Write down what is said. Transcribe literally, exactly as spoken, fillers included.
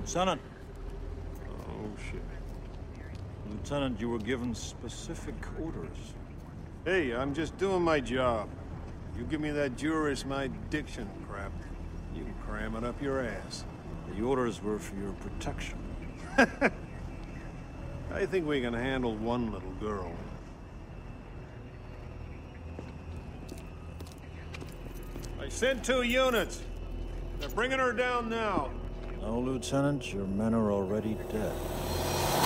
Lieutenant. Oh, shit. Lieutenant, you were given specific orders. Hey, I'm just doing my job. You give me that Juris malediction crap, you can cram it up your ass. The orders were for your protection. I think we can handle one little girl. I sent two units. They're bringing her down now. No, Lieutenant, your men are already dead.